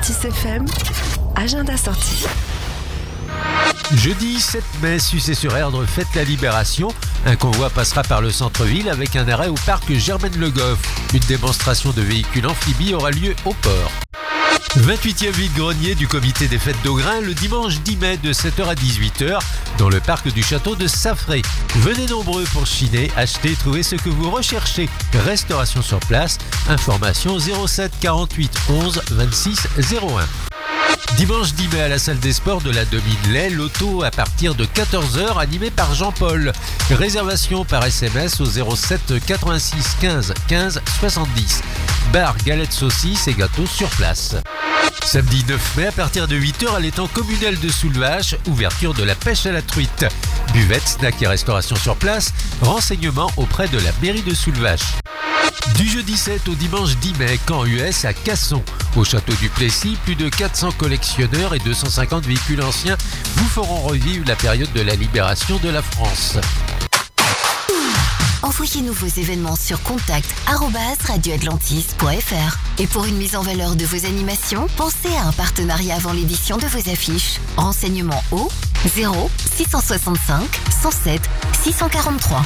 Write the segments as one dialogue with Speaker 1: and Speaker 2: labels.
Speaker 1: Atlantis FM, agenda sorti.
Speaker 2: Jeudi 7 mai, Sucé-sur-Erdre fête la Libération. Un convoi passera par le centre-ville avec un arrêt au parc Germaine-le-Goff. Une démonstration de véhicules amphibies aura lieu au port. 28e vide-grenier du comité des fêtes d'Augrain le dimanche 10 mai de 7h à 18h dans le parc du château de Saffré. Venez nombreux pour chiner, acheter, trouver ce que vous recherchez. Restauration sur place, information 07 48 11 26 01. Dimanche 10 mai à la salle des sports de la Domine-Lay, loto à partir de 14h animé par Jean-Paul. Réservation par SMS au 07 86 15 15 70. Bar, galettes, saucisses et gâteaux sur place. Samedi 9 mai à partir de 8h à l'étang communal de Soulvache, ouverture de la pêche à la truite. Buvette, snack et restauration sur place, renseignements auprès de la mairie de Soulvache. Du jeudi 7 au dimanche 10 mai, camp US à Casson. Au château du Plessis, plus de 400 collectionneurs et 250 véhicules anciens vous feront revivre la période de la libération de la France.
Speaker 3: Envoyez-nous vos événements sur contact@radioatlantis.fr. Et pour une mise en valeur de vos animations, pensez à un partenariat avant l'édition de vos affiches. Renseignements au 0 665 107 643.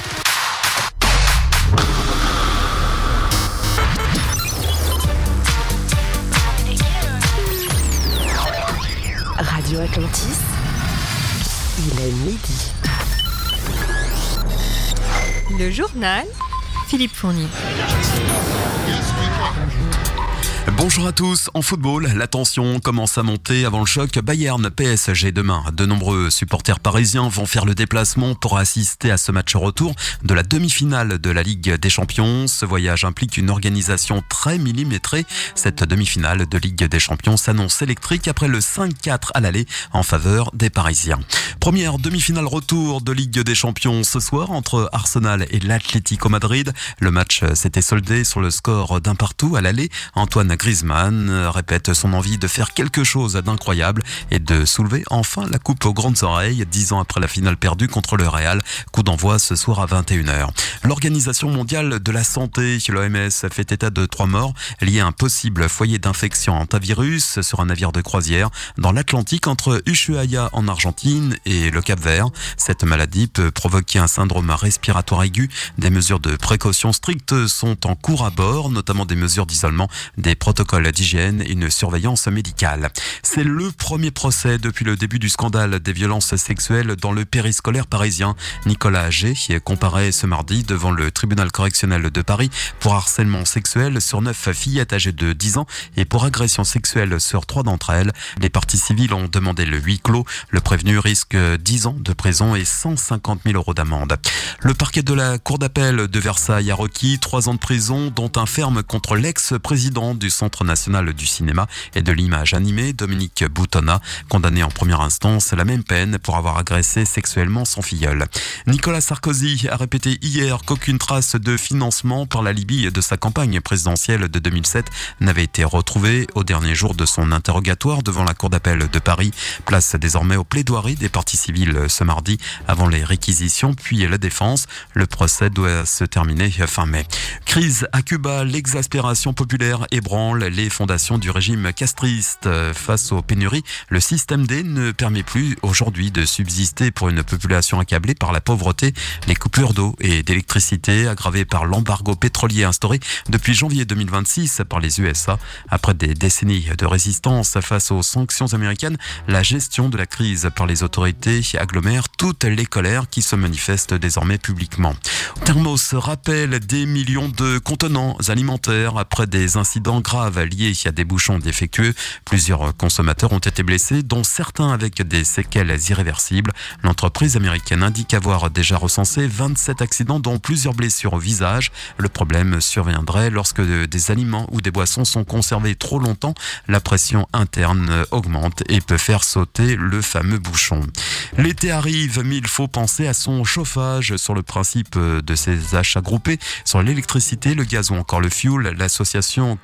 Speaker 1: Radio Atlantis, il est midi.
Speaker 4: Le journal, Philippe Fournier.
Speaker 5: Bonjour à tous. En football, la tension commence à monter avant le choc Bayern-PSG demain. De nombreux supporters parisiens vont faire le déplacement pour assister à ce match retour de la demi-finale de la Ligue des Champions. Ce voyage implique une organisation très millimétrée. Cette demi-finale de Ligue des Champions s'annonce électrique après le 5-4 à l'aller en faveur des Parisiens. Première demi-finale retour de Ligue des Champions ce soir entre Arsenal et l'Atlético Madrid. Le match s'était soldé sur le score d'un partout à l'aller. Antoine Griezmann répète son envie de faire quelque chose d'incroyable et de soulever enfin la coupe aux grandes oreilles 10 ans après la finale perdue contre le Real. Coup d'envoi ce soir à 21h. L'Organisation mondiale de la santé, l'OMS, fait état de 3 morts liés à un possible foyer d'infection hantavirus sur un navire de croisière dans l'Atlantique entre Ushuaia en Argentine et le Cap-Vert. Cette maladie peut provoquer un syndrome respiratoire aigu. Des mesures de précaution strictes sont en cours à bord, notamment des mesures d'isolement, des protocoles d'hygiène et une surveillance médicale. C'est le premier procès depuis le début du scandale des violences sexuelles dans le périscolaire parisien. Nicolas Agé comparaît ce mardi devant le tribunal correctionnel de Paris pour harcèlement sexuel sur 9 fillettes âgées de 10 ans et pour agression sexuelle sur 3 d'entre elles. Les parties civiles ont demandé le huis clos. Le prévenu risque 10 ans de prison et 150 000 € d'amende. Le parquet de la cour d'appel de Versailles a requis 3 ans de prison, dont un ferme contre l'ex-président du Centre national du cinéma et de l'image animée, Dominique Boutonnat, condamné en première instance à la même peine pour avoir agressé sexuellement son filleul. Nicolas Sarkozy a répété hier qu'aucune trace de financement par la Libye de sa campagne présidentielle de 2007 n'avait été retrouvée au dernier jour de son interrogatoire devant la cour d'appel de Paris. Place désormais aux plaidoiries des parties civiles ce mardi avant les réquisitions puis la défense. Le procès doit se terminer fin mai. Crise à Cuba, l'exaspération populaire ébranle les fondations du régime castriste. Face aux pénuries, le système D ne permet plus aujourd'hui de subsister pour une population accablée par la pauvreté. Les coupures d'eau et d'électricité aggravées par l'embargo pétrolier instauré depuis janvier 2026 par les USA. Après des décennies de résistance face aux sanctions américaines, la gestion de la crise par les autorités agglomère toutes les colères qui se manifestent désormais publiquement. Thermos rappelle des millions de contenants alimentaires après des incidents graves liés à des bouchons défectueux. Plusieurs consommateurs ont été blessés, dont certains avec des séquelles irréversibles. L'entreprise américaine indique avoir déjà recensé 27 accidents, dont plusieurs blessures au visage. Le problème surviendrait lorsque des aliments ou des boissons sont conservés trop longtemps. La pression interne augmente et peut faire sauter le fameux bouchon. L'été arrive, mais il faut penser à son chauffage. Sur le principe de ces achats groupés, sur l'électricité, le gaz ou encore le fioul, l'association Que Choisir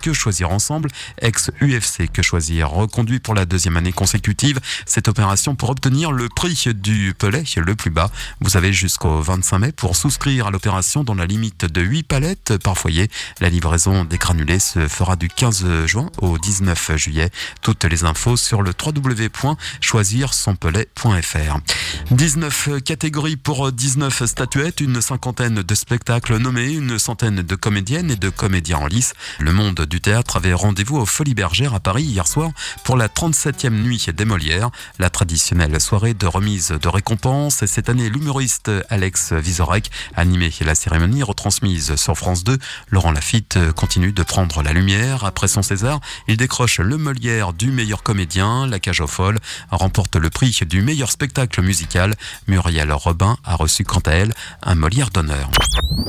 Speaker 5: Choisir Ensemble, ex-UFC Que Choisir, reconduit pour la 2e année consécutive cette opération pour obtenir le prix du pelet le plus bas. Vous avez jusqu'au 25 mai pour souscrire à l'opération dans la limite de 8 palettes par foyer. La livraison des granulés se fera du 15 juin au 19 juillet. Toutes les infos sur le www.choisirsonpelet.fr. 19 catégories pour 19 statuettes, une cinquantaine de spectacles nommés, une centaine de comédiennes et de comédiens en lice. Le monde du théâtre avait rendez-vous aux Folies Bergères à Paris hier soir pour la 37e nuit des Molières. La traditionnelle soirée de remise de récompenses. Et cette année, l'humoriste Alex Vizorek animait la cérémonie retransmise sur France 2. Laurent Lafitte continue de prendre la lumière. Après son César, il décroche le Molière du meilleur comédien. La Cage aux Folles remporte le prix du meilleur spectacle musical. Muriel Robin a reçu quant à elle un Molière d'honneur.